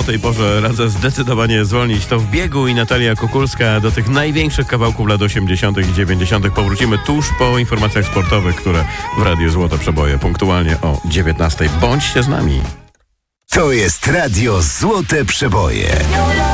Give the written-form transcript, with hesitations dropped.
o tej porze radzę zdecydowanie zwolnić to w biegu i Natalia Kukulska do tych największych kawałków lat 80. i 90. powrócimy tuż po informacjach sportowych, które w Radiu Złote Przeboje punktualnie o 19. Bądźcie z nami. To jest Radio Złote Przeboje.